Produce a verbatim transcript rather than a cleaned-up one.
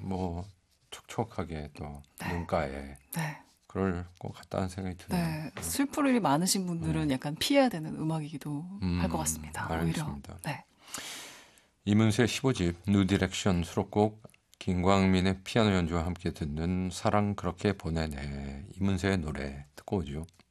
뭐 촉촉하게 또 네. 눈가에 네. 그럴 것 같다는 생각이 드네요. 네. 슬플 일이 많으신 분들은 네. 약간 피해야 되는 음악이기도 할 것 음, 같습니다. 오히려. 알겠습니다. 네. 이문세의 십오 집 뉴 디렉션 수록곡 김광민의 피아노 연주와 함께 듣는 사랑 그렇게 보내네. 이문세의 노래 듣고 오죠.